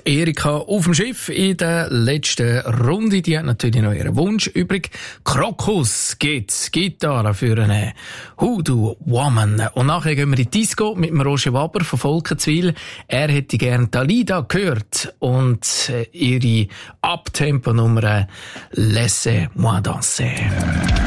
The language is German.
Erika auf dem Schiff in der letzten Runde. Die hat natürlich noch ihren Wunsch übrig. Krokus gibt's Gitarre für eine Hoodoo Woman. Und nachher gehen wir in die Disco mit dem Roger Waber von Volkenswil. Er hätte gern Dalida gehört und ihre Abtempo-Nummer Laissez-moi danser.